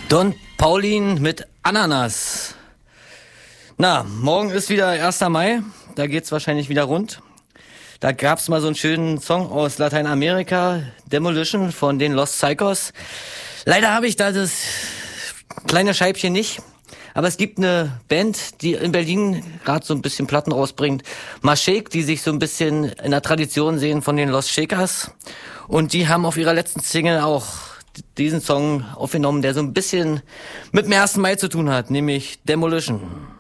Don Paulin mit Ananas. Na, morgen ist wieder 1. Mai, da geht's wahrscheinlich wieder rund. Da gab's mal so einen schönen Song aus Lateinamerika, Demolition von den Los Psychos. Leider habe ich da das kleine Scheibchen nicht, aber es gibt eine Band, die in Berlin gerade so ein bisschen Platten rausbringt, Mashake, die sich so ein bisschen in der Tradition sehen von den Los Shakers, und die haben auf ihrer letzten Single auch diesen Song aufgenommen, der so ein bisschen mit dem 1. Mai zu tun hat, nämlich Demolition.